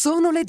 Sono le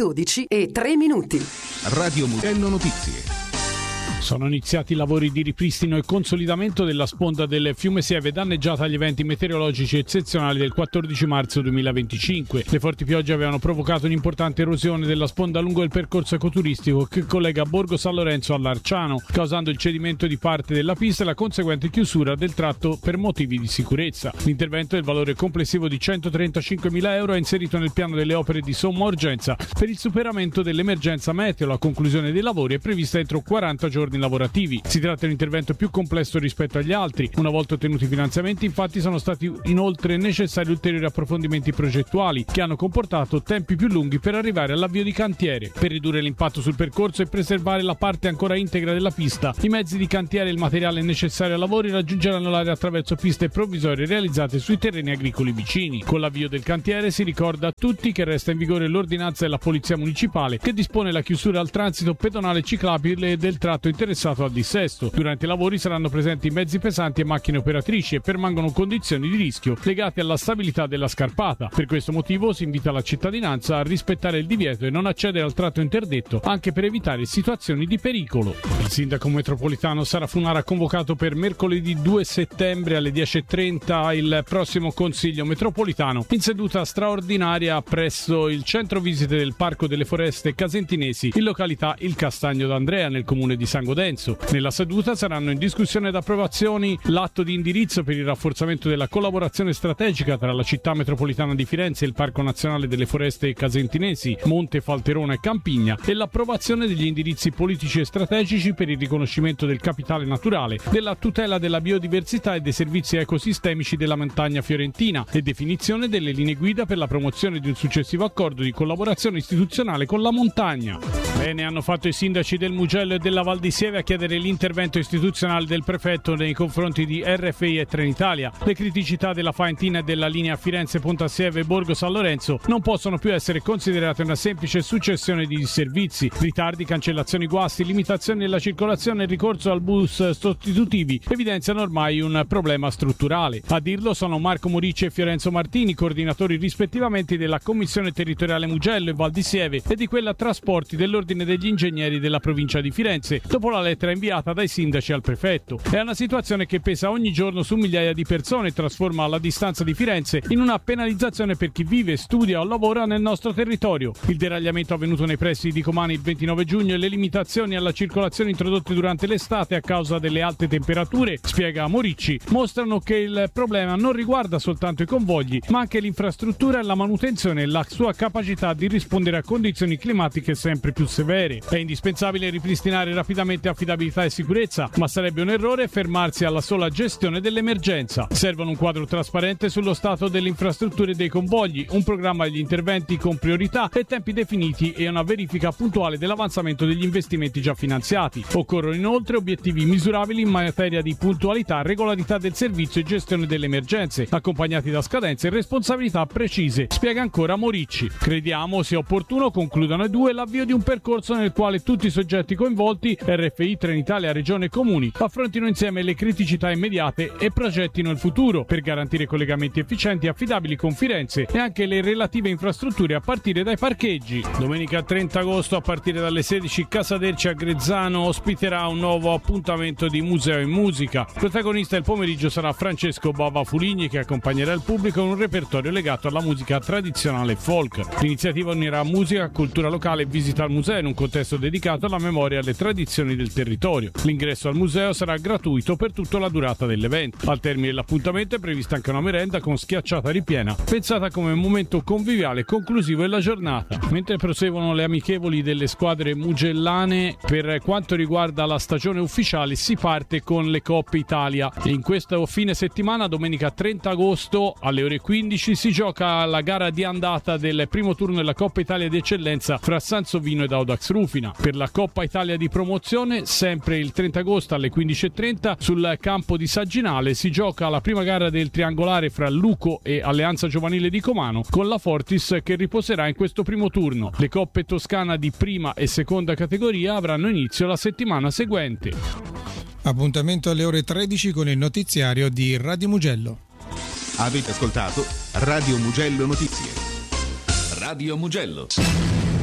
12:03. Radio Mugello Notizie. Sono iniziati i lavori di ripristino e consolidamento della sponda del fiume Sieve danneggiata agli eventi meteorologici eccezionali del 14 marzo 2025. Le forti piogge avevano provocato un'importante erosione della sponda lungo il percorso ecoturistico che collega Borgo San Lorenzo all'Arciano, causando il cedimento di parte della pista e la conseguente chiusura del tratto per motivi di sicurezza. L'intervento del valore complessivo di 135.000 euro è inserito nel piano delle opere di somma urgenza per il superamento dell'emergenza meteo. La conclusione dei lavori è prevista entro 40 giorni lavorativi. Si tratta di un intervento più complesso rispetto agli altri. Una volta ottenuti i finanziamenti, infatti, sono stati inoltre necessari ulteriori approfondimenti progettuali che hanno comportato tempi più lunghi per arrivare all'avvio di cantiere. Per ridurre l'impatto sul percorso e preservare la parte ancora integra della pista, i mezzi di cantiere e il materiale necessario ai lavori raggiungeranno l'area attraverso piste provvisorie realizzate sui terreni agricoli vicini. Con l'avvio del cantiere si ricorda a tutti che resta in vigore l'ordinanza della Polizia Municipale che dispone la chiusura al transito pedonale ciclabile del tratto interessato al dissesto. Durante i lavori saranno presenti mezzi pesanti e macchine operatrici e permangono condizioni di rischio legate alla stabilità della scarpata. Per questo motivo si invita la cittadinanza a rispettare il divieto e non accedere al tratto interdetto, anche per evitare situazioni di pericolo. Il sindaco metropolitano Sara Funaro ha convocato per mercoledì 2 settembre alle 10:30 il prossimo Consiglio metropolitano in seduta straordinaria presso il centro visite del Parco delle Foreste Casentinesi in località Il Castagno d'Andrea nel comune di San Godenzo. Nella seduta saranno in discussione ed approvazioni l'atto di indirizzo per il rafforzamento della collaborazione strategica tra la città metropolitana di Firenze e il Parco Nazionale delle Foreste Casentinesi, Monte Falterona e Campigna e l'approvazione degli indirizzi politici e strategici per il riconoscimento del capitale naturale, della tutela della biodiversità e dei servizi ecosistemici della montagna fiorentina e definizione delle linee guida per la promozione di un successivo accordo di collaborazione istituzionale con la montagna. Bene hanno fatto i sindaci del Mugello e della Val di Sieve a chiedere l'intervento istituzionale del prefetto nei confronti di RFI e Trenitalia. Le criticità della Faentina e della linea Firenze-Ponta Sieve e Borgo San Lorenzo non possono più essere considerate una semplice successione di disservizi. Ritardi, cancellazioni, guasti, limitazioni nella circolazione e ricorso al bus sostitutivi evidenziano ormai un problema strutturale. A dirlo sono Marco Morici e Fiorenzo Martini, coordinatori rispettivamente della Commissione Territoriale Mugello e Val di Sieve e di quella Trasporti dell'Ordine degli Ingegneri della provincia di Firenze, dopo la lettera inviata dai sindaci al prefetto. È una situazione che pesa ogni giorno su migliaia di persone e trasforma la distanza di Firenze in una penalizzazione per chi vive, studia o lavora nel nostro territorio. Il deragliamento avvenuto nei pressi di Comani il 29 giugno e le limitazioni alla circolazione introdotte durante l'estate a causa delle alte temperature, spiega Moricci, mostrano che il problema non riguarda soltanto i convogli, ma anche l'infrastruttura e la manutenzione e la sua capacità di rispondere a condizioni climatiche sempre più severe. È indispensabile ripristinare rapidamente affidabilità e sicurezza, ma sarebbe un errore fermarsi alla sola gestione dell'emergenza. Servono un quadro trasparente sullo stato delle infrastrutture e dei convogli, un programma degli interventi con priorità e tempi definiti e una verifica puntuale dell'avanzamento degli investimenti già finanziati. Occorrono inoltre obiettivi misurabili in materia di puntualità, regolarità del servizio e gestione delle emergenze, accompagnati da scadenze e responsabilità precise, spiega ancora Moricci. Crediamo sia opportuno, concludono i due, l'avvio di un percorso nel quale tutti i soggetti coinvolti, RFI, Trenitalia, Regione e Comuni, affrontino insieme le criticità immediate e progettino il futuro per garantire collegamenti efficienti e affidabili con Firenze e anche le relative infrastrutture a partire dai parcheggi. Domenica 30 agosto a partire dalle 16 Casaderci a Grezzano ospiterà un nuovo appuntamento di Museo e Musica. Protagonista del pomeriggio sarà Francesco Bava Fuligni che accompagnerà il pubblico in un repertorio legato alla musica tradizionale e folk. L'iniziativa unirà musica, cultura locale e visita al museo in un contesto dedicato alla memoria e alle tradizioni del territorio. L'ingresso al museo sarà gratuito per tutta la durata dell'evento. Al termine dell'appuntamento è prevista anche una merenda con schiacciata ripiena, pensata come un momento conviviale conclusivo della giornata. Mentre proseguono le amichevoli delle squadre mugellane, per quanto riguarda la stagione ufficiale si parte con le Coppe Italia. E in questo fine settimana, domenica 30 agosto alle ore 15, si gioca la gara di andata del primo turno della Coppa Italia di Eccellenza fra Sansovino ed Audax Rufina. Per la Coppa Italia di promozione, sempre il 30 agosto alle 15:30 sul campo di Sagginale si gioca la prima gara del triangolare fra Luco e Alleanza Giovanile di Comano, con la Fortis che riposerà in questo primo turno. Le coppe toscana di prima e seconda categoria avranno inizio la settimana seguente. Appuntamento alle ore 13 con il notiziario di Radio Mugello. Avete ascoltato Radio Mugello Notizie. Radio Mugello.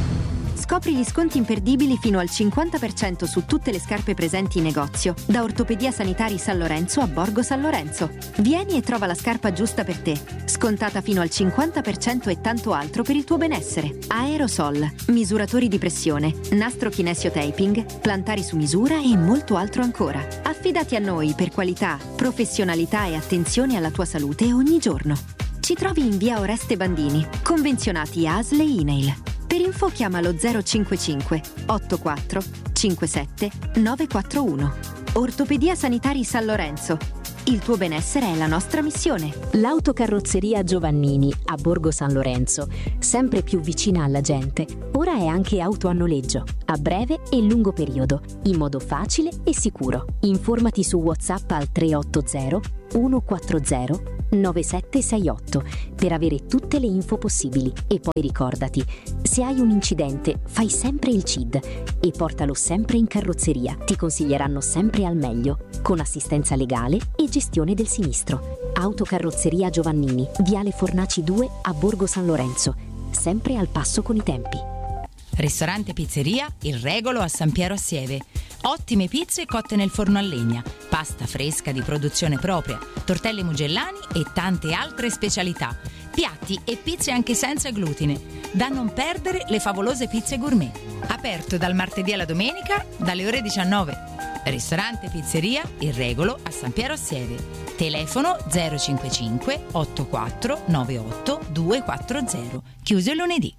Scopri gli sconti imperdibili fino al 50% su tutte le scarpe presenti in negozio, da Ortopedia Sanitari San Lorenzo a Borgo San Lorenzo. Vieni e trova la scarpa giusta per te, scontata fino al 50% e tanto altro per il tuo benessere. Aerosol, misuratori di pressione, nastro kinesio taping, plantari su misura e molto altro ancora. Affidati a noi per qualità, professionalità e attenzione alla tua salute ogni giorno. Ci trovi in via Oreste Bandini, convenzionati ASL e INAIL. Per info chiama lo 055 84 57 941. Ortopedia Sanitari San Lorenzo. Il tuo benessere è la nostra missione. L'autocarrozzeria Giovannini a Borgo San Lorenzo, sempre più vicina alla gente, ora è anche auto a noleggio, a breve e lungo periodo, in modo facile e sicuro. Informati su WhatsApp al 380 140 9768 per avere tutte le info possibili. E poi ricordati, se hai un incidente fai sempre il CID e portalo sempre in carrozzeria. Ti consiglieranno sempre al meglio, con assistenza legale e gestione del sinistro. Autocarrozzeria Giovannini, Viale Fornaci 2 a Borgo San Lorenzo, sempre al passo con i tempi. Ristorante Pizzeria Il Regolo a San Piero a Sieve. Ottime pizze cotte nel forno a legna, pasta fresca di produzione propria, tortelli mugellani e tante altre specialità. Piatti e pizze anche senza glutine. Da non perdere le favolose pizze gourmet. Aperto dal martedì alla domenica dalle ore 19. Ristorante Pizzeria Il Regolo a San Piero a Sieve. Telefono 055 84 98 240. Chiuso il lunedì.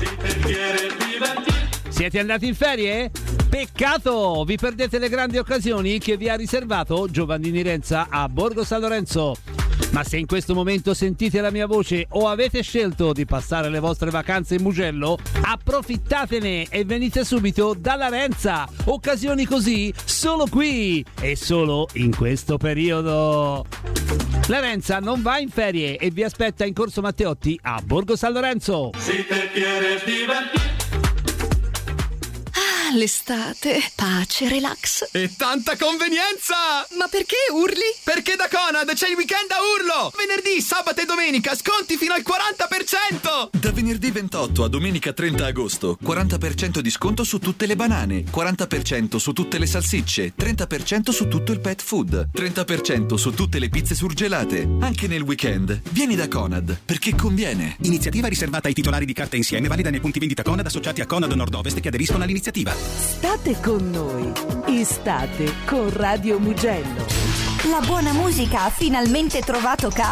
Siete andati in ferie? Peccato! Vi perdete le grandi occasioni che vi ha riservato Giovannini Renza a Borgo San Lorenzo. Ma se in questo momento sentite la mia voce o avete scelto di passare le vostre vacanze in Mugello, approfittatene e venite subito dalla Renza. Occasioni così solo qui e solo in questo periodo. La Renza non va in ferie e vi aspetta in Corso Matteotti a Borgo San Lorenzo. L'estate, pace, relax e tanta convenienza! Ma perché urli? Perché da Conad c'è il weekend a urlo! Venerdì, sabato e domenica sconti fino al 40%! Da venerdì 28 a domenica 30 agosto 40% di sconto su tutte le banane, 40% su tutte le salsicce, 30% su tutto il pet food, 30% su tutte le pizze surgelate. Anche nel weekend vieni da Conad, perché conviene. Iniziativa riservata ai titolari di carta insieme, valida nei punti vendita Conad associati a Conad Nord-Ovest che aderiscono all'iniziativa. State con noi, estate con Radio Mugello. La buona musica ha finalmente trovato casa.